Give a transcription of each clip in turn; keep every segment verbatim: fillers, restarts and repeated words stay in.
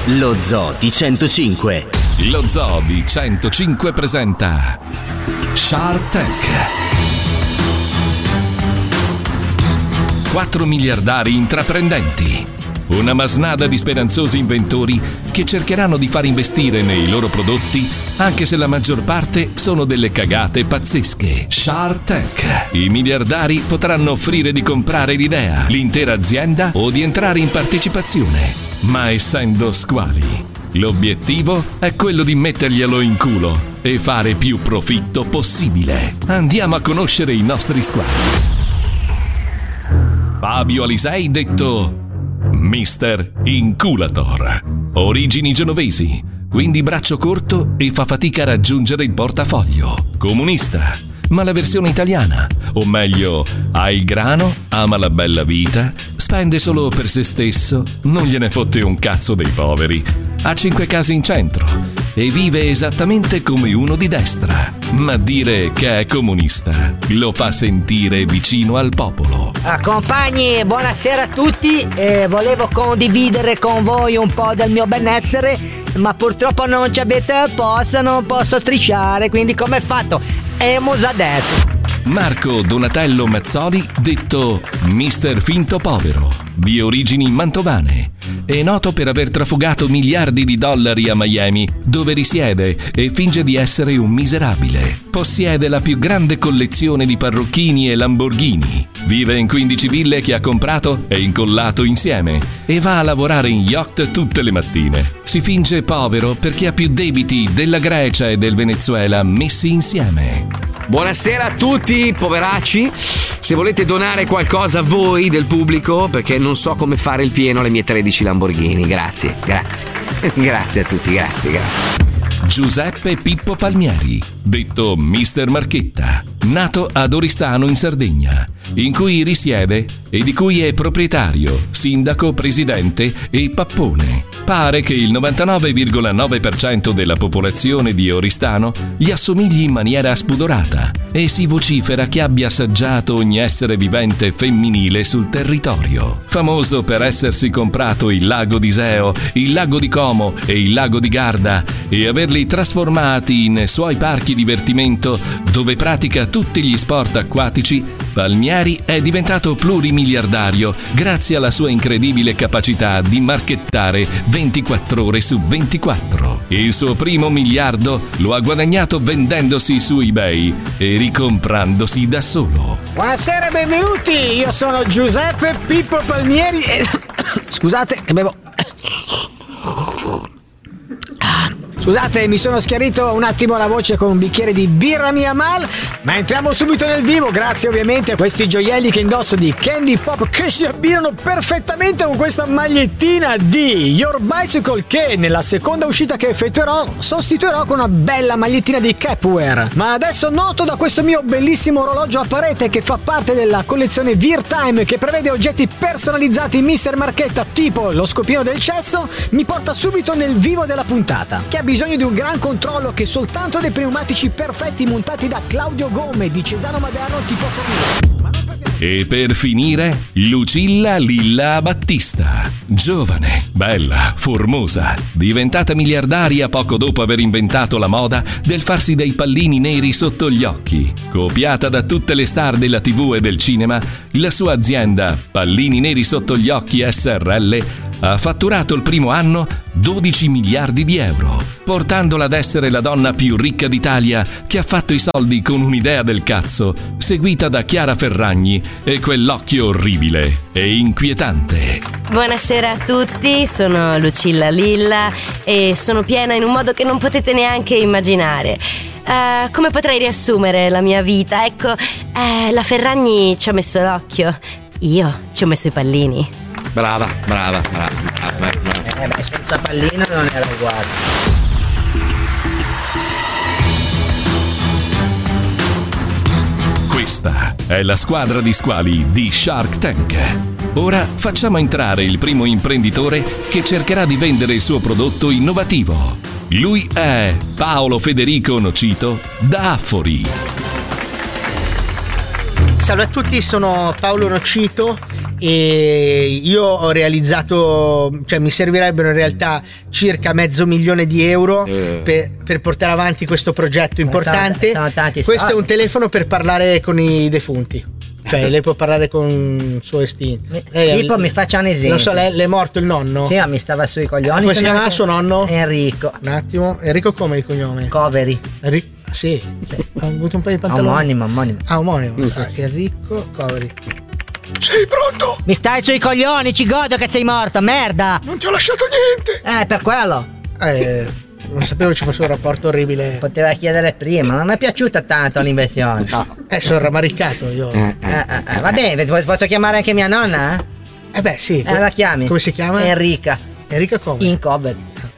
Lo Zoo di centocinque. Lo Zoo di centocinque presenta Shark Tank. Quattro miliardari intraprendenti. Una masnada di speranzosi inventori che cercheranno di far investire nei loro prodotti, anche se la maggior parte sono delle cagate pazzesche. Shark Tank. I miliardari potranno offrire di comprare l'idea, l'intera azienda o di entrare in partecipazione. Ma essendo squali, l'obiettivo è quello di metterglielo in culo e fare più profitto possibile. Andiamo a conoscere i nostri squali. Fabio Alisei, detto mister Inculator. Origini genovesi, quindi braccio corto e fa fatica a raggiungere il portafoglio. Comunista, ma la versione italiana, o meglio, ha il grano, ama la bella vita, spende solo per se stesso, non gliene fotte un cazzo dei poveri, ha cinque case in centro e vive esattamente come uno di destra. Ma dire che è comunista lo fa sentire vicino al popolo. Ah, compagni, buonasera a tutti. Eh, volevo condividere con voi un po' del mio benessere, ma purtroppo non ci avete il posto, non posso strisciare, quindi come fatto? Hemos detto. Marco Donatello Mazzoli, detto mister Finto Povero, di origini mantovane, è noto per aver trafugato miliardi di dollari a Miami, dove risiede e finge di essere un miserabile. Possiede la più grande collezione di parrucchini e Lamborghini. Vive in quindici ville che ha comprato e incollato insieme e va a lavorare in yacht tutte le mattine. Si finge povero perché ha più debiti della Grecia e del Venezuela messi insieme. Buonasera a tutti, poveracci. Se volete donare qualcosa a voi del pubblico, perché non so come fare il pieno alle mie tredici Lamborghini. Grazie, grazie. Grazie a tutti, grazie, grazie. Giuseppe Pippo Palmieri, detto mister Marchetta, nato ad Oristano in Sardegna, in cui risiede e di cui è proprietario, sindaco, presidente e pappone. Pare che il novantanove virgola nove per cento della popolazione di Oristano gli assomigli in maniera spudorata e si vocifera che abbia assaggiato ogni essere vivente femminile sul territorio. Famoso per essersi comprato il lago di Iseo, il lago di Como e il lago di Garda e averli trasformati in suoi parchi divertimento dove pratica tutti gli sport acquatici, Palmieri è diventato plurimiliardario grazie alla sua incredibile capacità di marchettare ventiquattro ore su ventiquattro. Il suo primo miliardo lo ha guadagnato vendendosi su eBay e ricomprandosi da solo. Buonasera e benvenuti, io sono Giuseppe Pippo Palmieri e... Scusate che bevo... Scusate, mi sono schiarito un attimo la voce con un bicchiere di birra mia mal, ma entriamo subito nel vivo, grazie ovviamente a questi gioielli che indosso di Candy Pop che si abbinano perfettamente con questa magliettina di Your Bicycle che nella seconda uscita che effettuerò sostituirò con una bella magliettina di Capwear. Ma adesso noto da questo mio bellissimo orologio a parete che fa parte della collezione Veer Time che prevede oggetti personalizzati mister Marchetta tipo lo scopino del cesso, mi porta subito nel vivo della puntata, che ha bisogno di un gran controllo che soltanto dei pneumatici perfetti montati da Claudio Gome di Cesano Maderno ti può fornire. E per finire, Lucilla Lilla Battista, giovane, bella, formosa, diventata miliardaria poco dopo aver inventato la moda del farsi dei pallini neri sotto gli occhi. Copiata da tutte le star della tivù e del cinema, la sua azienda Pallini Neri Sotto Gli Occhi S R L ha fatturato il primo anno dodici miliardi di euro, portandola ad essere la donna più ricca d'Italia che ha fatto i soldi con un'idea del cazzo, seguita da Chiara Ferragni e quell'occhio orribile e inquietante. Buonasera a tutti, sono Lucilla Lilla e sono piena in un modo che non potete neanche immaginare. Uh, come potrei riassumere la mia vita? Ecco, uh, la Ferragni ci ha messo l'occhio, io ci ho messo i pallini. Brava, brava, brava, brava, brava. Eh beh, senza pallino non era uguale. Questa è la squadra di squali di Shark Tank. Ora facciamo entrare il primo imprenditore che cercherà di vendere il suo prodotto innovativo. Lui è Paolo Federico Nocito da Affori. Salve a tutti, sono Paolo Nocito e io ho realizzato, cioè mi servirebbero in realtà circa mezzo milione di euro eh. per, per portare avanti questo progetto importante. Sono, sono tanti Questo soldi. è un telefono per parlare con i defunti. Cioè lei può parlare con il suo estinto. Lei- Tipo mi faccia un esempio. Non so, lei, le è morto il nonno? Sì, ma mi stava sui coglioni. Come si sono chiama anche- suo nonno? Enrico. Un attimo. Enrico come di cognome? Coveri. Enrico? Sì. Ha avuto un paio di pantaloni. Omonimo, omonimo. Ah, omonimo. Sì. Ah, Enrico Coveri. Sei pronto? Mi stai sui coglioni, ci godo che sei morto, merda! Non ti ho lasciato niente. Eh, per quello. Eh, non sapevo ci fosse un rapporto orribile. Poteva chiedere prima, non mi è piaciuta tanto l'inversione. No. Eh, sono rammaricato io. Eh, Eh, eh, eh, va bene, posso- posso chiamare anche mia nonna? Eh, Eh beh, sì. eh la chiami? Come si chiama? Enrica. Enrico come? In cover.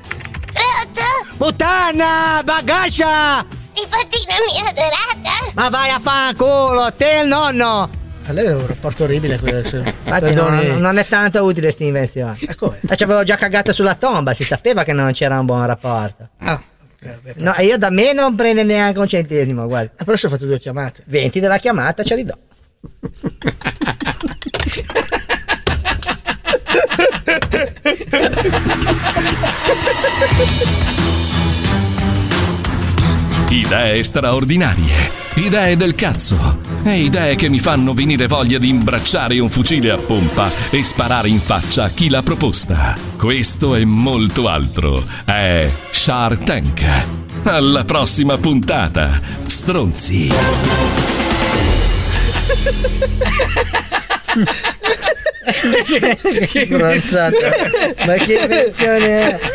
Puttana, bagascia! Nipotina mia adorata. Ma vai a fanculo, te e il nonno! A lei è un rapporto orribile questo. Infatti non, non è tanto utile sta invenzione. Eh, come? E ci avevo già cagato sulla tomba, si sapeva che non c'era un buon rapporto. Ah, ok, vabbè. No, io da me non prende neanche un centesimo, guarda. Eh, però si è fatto due chiamate. venti della chiamata ce li do. Idee straordinarie, idee del cazzo e idee che mi fanno venire voglia di imbracciare un fucile a pompa e sparare in faccia a chi l'ha proposta. Questo e molto altro è Shark Tank. Alla prossima puntata, stronzi. Che stronzata. Ma che invenzione è?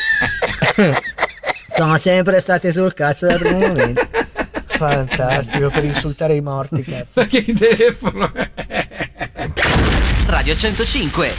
Sono sempre state sul cazzo dal primo momento. Fantastico, per insultare i morti, cazzo. Ma che telefono è? Radio centocinque.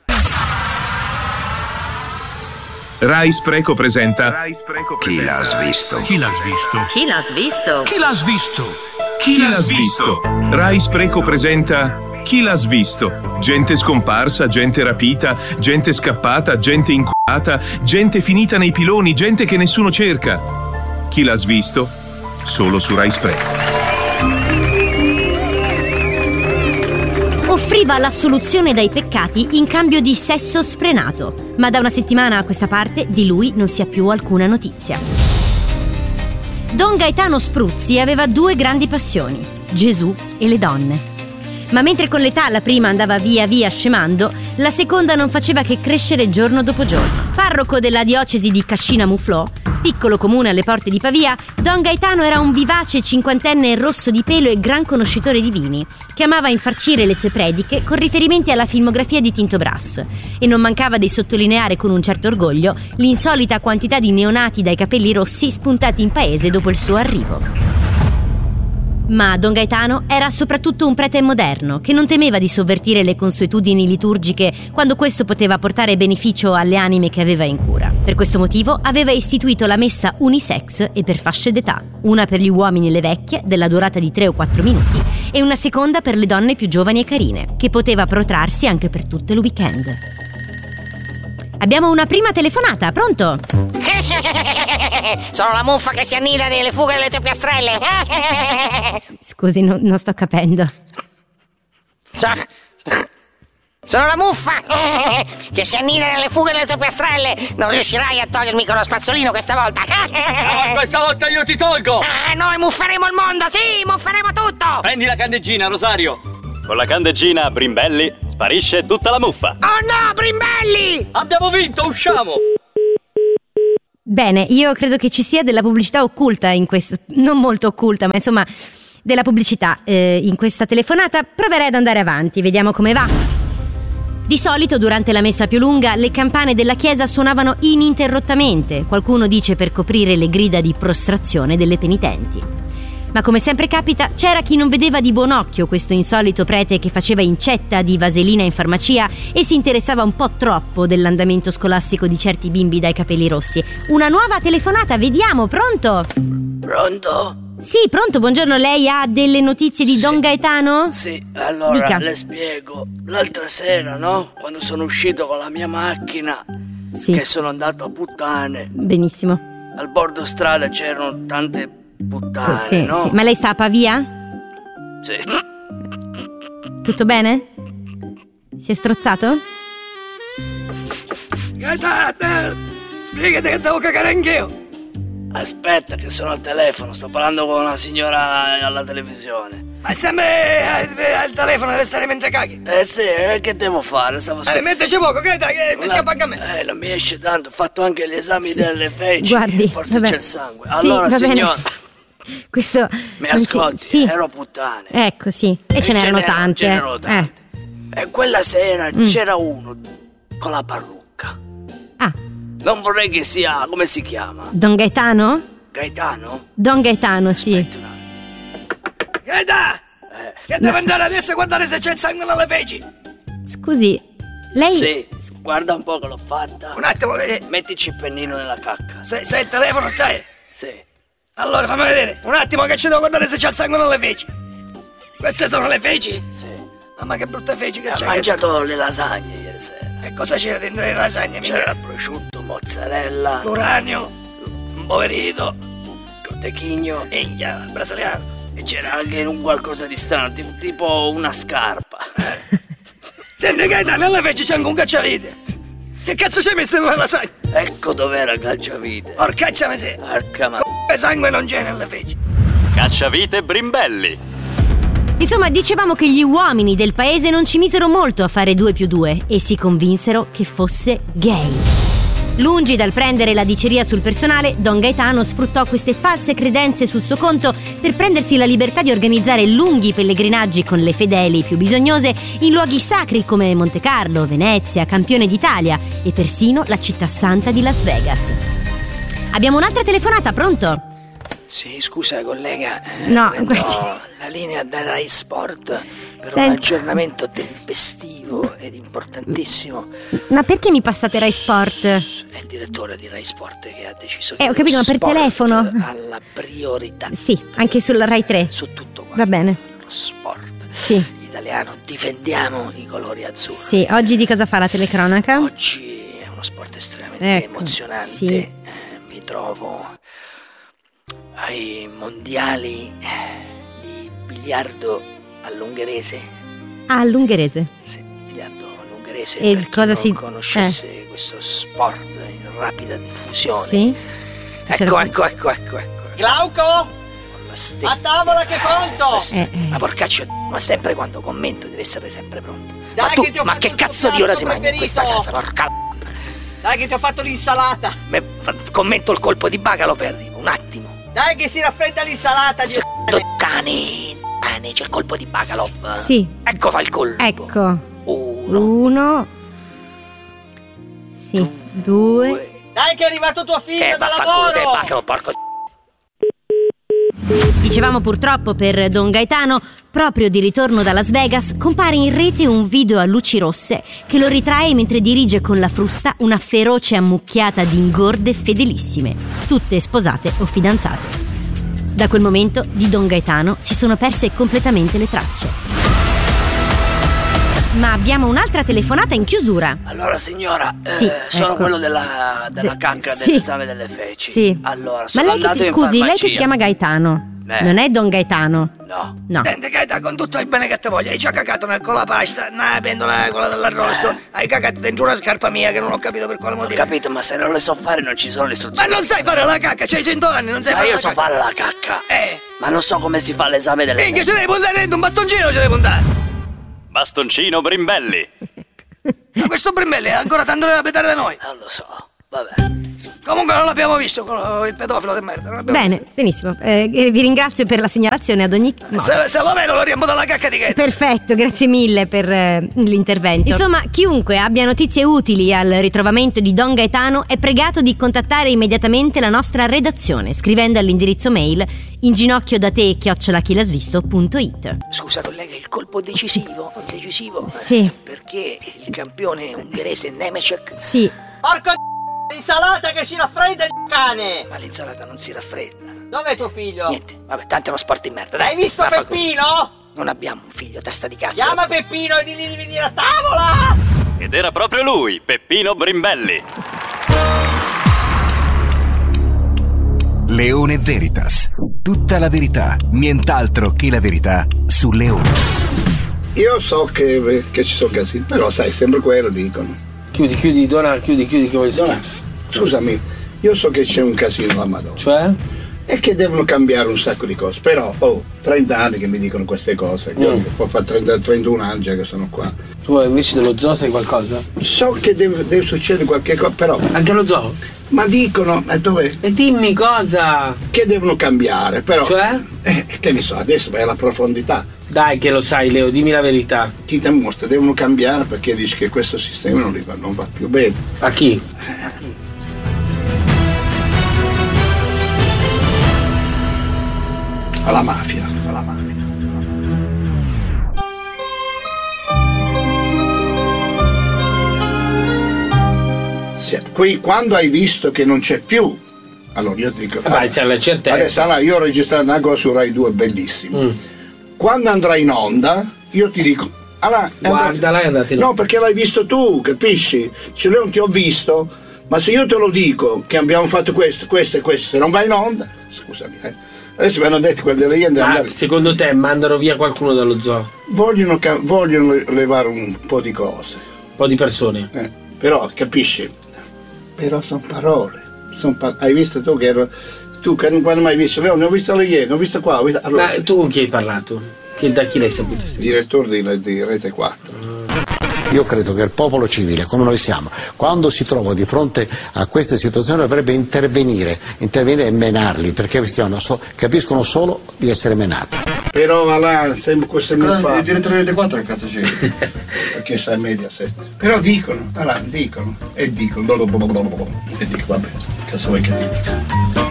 Rai Spreco presenta Chi l'ha svisto? Chi l'ha svisto? Chi l'ha svisto? Chi l'ha svisto? Chi l'ha svisto? Rai Spreco presenta Chi l'ha svisto? Gente scomparsa, gente rapita, gente scappata, gente inculata, gente finita nei piloni, gente che nessuno cerca. Chi l'ha svisto? Solo su Rai Spreco. Offriva la soluzione dai peccati in cambio di sesso sfrenato, ma da una settimana a questa parte di lui non si ha più alcuna notizia. Don Gaetano Spruzzi aveva due grandi passioni, Gesù e le donne. Ma mentre con l'età la prima andava via via scemando, la seconda non faceva che crescere giorno dopo giorno. Parroco della diocesi di Cascina Muflò, piccolo comune alle porte di Pavia, Don Gaetano era un vivace cinquantenne rosso di pelo e gran conoscitore di vini, che amava infarcire le sue prediche con riferimenti alla filmografia di Tinto Brass, e non mancava di sottolineare con un certo orgoglio l'insolita quantità di neonati dai capelli rossi spuntati in paese dopo il suo arrivo. Ma Don Gaetano era soprattutto un prete moderno che non temeva di sovvertire le consuetudini liturgiche quando questo poteva portare beneficio alle anime che aveva in cura. Per questo motivo aveva istituito la messa unisex e per fasce d'età, una per gli uomini e le vecchie della durata di tre o quattro minuti e una seconda per le donne più giovani e carine, che poteva protrarsi anche per tutto il weekend. Abbiamo una prima telefonata, pronto? Sono la muffa che si annida nelle fughe delle tue piastrelle. Scusi, no- non sto capendo. So- Sono la muffa che si annida nelle fughe delle tue piastrelle. Non riuscirai a togliermi con lo spazzolino questa volta. Questa volta io ti tolgo! Ah, noi mufferemo il mondo, sì, mufferemo tutto. Prendi la candeggina, Rosario! Con la candeggina Brimbelli sparisce tutta la muffa. Oh no, Brimbelli! Abbiamo vinto, usciamo! Bene, io credo che ci sia della pubblicità occulta in questo, non molto occulta, ma insomma della pubblicità eh, in questa telefonata. Proverei ad andare avanti, vediamo come va. Di solito durante la messa più lunga le campane della chiesa suonavano ininterrottamente, qualcuno dice per coprire le grida di prostrazione delle penitenti. Ma come sempre capita, c'era chi non vedeva di buon occhio questo insolito prete che faceva incetta di vaselina in farmacia e si interessava un po' troppo dell'andamento scolastico di certi bimbi dai capelli rossi. Una nuova telefonata, vediamo, pronto? Pronto? Sì, pronto, buongiorno, lei ha delle notizie di Sì. Don Gaetano? Sì, allora Dica. le spiego. L'altra sera, no? Quando sono uscito con la mia macchina, Sì. che sono andato a puttane. Benissimo. Al bordo strada c'erano tante puttane, Sì, no? sì. Ma lei sta a Pavia? Sì. Tutto bene? Si è strozzato? Gaetano, spiegate che devo cagare anch'io. Aspetta che sono al telefono, sto parlando con una signora alla televisione. Ma sempre al telefono deve stare mentre caghi? Eh sì, eh, che devo fare? Stavo Eh, metteci poco, che dai, che mi scappa anche a me. Eh, non mi esce tanto, ho fatto anche gli esami delle feci. Guardi, forse vabbè. c'è il sangue. Sì, Allora, va bene. signora, Questo mi non ci- ascolti, Sì. ero puttane. Ecco, sì. E, ce n'erano n'erano- tante. ce n'erano eh. tante. E quella sera Mm. c'era uno con la parrucca. Ah. Non vorrei che sia, come si chiama? Don Gaetano? Gaetano? Don Gaetano, sì. Gaetano! Che devo andare adesso a guardare se c'è il sangue nelle feci. Scusi, lei... Sì, guarda un po' che l'ho fatta. Un attimo, eh, Mettici il pennino nella cacca. stai, stai al telefono, stai? Sì. Allora, fammi vedere. Un attimo che ci devo guardare se c'è il sangue nelle feci. Queste sono le feci? Sì. Mamma che brutte feci che Ho c'è. mangiato le lasagne ieri sera. E cosa c'era dentro le lasagne? C'era prosciutto, mozzarella, L'uranio, un poverito, cotechigno india, brasiliano. e c'era anche un qualcosa di strano, ti- tipo una scarpa. Senti Gaetano, nelle feci c'è anche un cacciavite. Che cazzo c'hai messo nella lasagna? Ecco dov'era il calciavite. Porcaccia miseria. Porca ma... Che sangue non c'è nelle feci. Cacciavite Brimbelli. Insomma, dicevamo che gli uomini del paese non ci misero molto a fare due più due e si convinsero che fosse gay. Lungi dal prendere la diceria sul personale, Don Gaetano sfruttò queste false credenze sul suo conto per prendersi la libertà di organizzare lunghi pellegrinaggi con le fedeli più bisognose in luoghi sacri come Monte Carlo, Venezia, Campione d'Italia e persino la città santa di Las Vegas. Abbiamo un'altra telefonata, pronto? Sì, scusa collega, eh, No, prendo guardi. la linea da Rai Sport per Senta. un aggiornamento tempestivo ed importantissimo. Ma perché mi passate Rai Sport? È il direttore di Rai Sport che ha deciso che Eh, ho capito, ma per lo sport telefono? ha la priorità. Sì, anche sulla Rai tre. Su tutto quanto. Va bene. Lo sport Sì. italiano, difendiamo i colori azzurri. Sì, oggi di cosa fa la telecronaca? Oggi è uno sport estremamente Ecco, emozionante. sì. Eh, mi trovo ai mondiali di biliardo all'ungherese. Ah, all'ungherese. Sì, biliardo all'ungherese. E per chi cosa non si- conoscesse questo sport in rapida diffusione. Sì. Ecco, ecco, ecco, ecco, ecco. Glauco? Ste- A tavola che è pronto! Eh, eh. Ma porcaccio, ma sempre quando commento deve essere sempre pronto. Dai, ma tu, che ti ho ma fatto che il tuo cazzo di ora piatto si mangia in questa preferito? casa? Porca Dai che ti ho fatto l'insalata! me, f- commento il colpo di bacalo per arrivo, un attimo. Dai che si raffredda l'insalata di... Cane, cane, c'è il colpo di bacalo. Sì. Ecco fa il colpo. Ecco. Uno. Uno. Sì. Due. Dai che è arrivato tuo figlio Eh, da vaffanculo te, lavoro! bacalo, porco. Dicevamo purtroppo per Don Gaetano, proprio di ritorno da Las Vegas, compare in rete un video a luci rosse che lo ritrae mentre dirige con la frusta una feroce ammucchiata di ingorde fedelissime, tutte sposate o fidanzate. Da quel momento di Don Gaetano si sono perse completamente le tracce. Ma abbiamo un'altra telefonata in chiusura. Allora signora, eh, Sì, sono ecco. quello della, della De- cacca sì. dell'esame delle feci. Sì. Allora, Ma sono lei che andato si in scusi, lei che si farmacia. chiama Gaetano. Eh. Non è Don Gaetano. No. No. Senti Gaeta, con tutto il bene che ti voglio, hai già cagato nel colapasta, nella pentola quella dell'arrosto, hai cagato dentro una scarpa mia che non ho capito per quale Ho motivo. capito, ma se non le so fare non ci sono le Ma istruzioni. non sai fare la cacca, c'hai cento anni, non sai Ma fare io la so cacca. fare la cacca. Eh, Ma non so come si fa l'esame delle minchia, feci. ce devi puntare dentro un bastoncino, ce devi puntare. Bastoncino Brimbelli. Ma questo Brimbelli è ancora tanto da pedare da noi. Non lo so. Vabbè. Comunque non l'abbiamo visto, quello- il pedofilo di merda, non l'abbiamo Bene, benissimo. Eh, vi ringrazio per la segnalazione ad ogni visto. Se, se lo vedo lo riempo dalla cacca di Gaeta. Perfetto, grazie mille per eh, l'intervento. Insomma, chiunque abbia notizie utili al ritrovamento di Don Gaetano è pregato di contattare immediatamente la nostra redazione scrivendo all'indirizzo mail inginocchiodate chiocciola chilasvisto punto it. Scusa collega, il colpo decisivo, decisivo. Sì. eh, Perché il campione ungherese Nemecek. Sì. Porco l'insalata che si raffredda il cane! Ma l'insalata non si raffredda. Dov'è tuo figlio? Niente, vabbè, tanto è uno sport in merda, dai. Hai visto vaffanculo. Peppino? Non abbiamo un figlio, testa di cazzo. Chiama Peppino e digli di venire a tavola! Ed era proprio lui, Peppino Brimbelli. Leone Veritas. Tutta la verità, nient'altro che la verità su Leone. io so che, che ci sono casini, però sai, sempre quello dicono. Chiudi, chiudi, dona, chiudi, chiudi che vuoi Dona, scusami, io so che c'è un casino alla Madonna. Cioè? E che devono cambiare un sacco di cose, però ho trenta anni che mi dicono queste cose, io Mm. ho fatto trenta, trentuno anni già che sono qua. Tu invece dello zoo sai qualcosa? So che deve, deve succedere qualche cosa, però... Anche lo zoo? Ma dicono, e dove? E dimmi cosa? Che devono cambiare, però... Cioè? Eh, che ne so, adesso vai alla profondità. Dai che lo sai Leo, dimmi la verità. Chi ti mostra, devono cambiare perché dici che questo sistema non, va, non va più bene. A chi? Alla mafia. Alla mafia. Sì, qui quando hai visto che non c'è più, allora io ti dico. Eh, Vai, c'è la certezza. Adesso allora, io ho registrato una cosa su Rai due bellissima. Mm. Quando andrai in onda, io ti dico. Allora, è Guardala, è andata in onda. No, perché l'hai visto tu, capisci? Se io non ti ho visto, ma se io te lo dico che abbiamo fatto questo, questo e questo, se non vai in onda, scusami, eh. Adesso mi hanno detto quelle delle iene. Ma secondo te mandano via qualcuno dallo zoo? Vogliono, ca- vogliono levare un po' di cose. Un po' di persone. Eh, però, capisci? Però sono parole. Son par- hai visto tu che ero. Tu che non hai mai visto, Leo, ne ho visto le iene, ho visto qua. Ho visto... Allora, Ma tu con chi hai parlato? Che, da chi l'hai saputo? direttore di, di Rete quattro. Io credo che il popolo civile, come noi siamo, quando si trova di fronte a queste situazioni dovrebbe intervenire, intervenire e menarli, perché stiano so- capiscono solo di essere menati. Però là, sempre questo mi fa. Il direttore di Rete quattro che cazzo c'è? Perché sta in Mediaset. Però dicono, allora, dicono, e dicono, e dico, vabbè, cazzo vuoi che ti dica?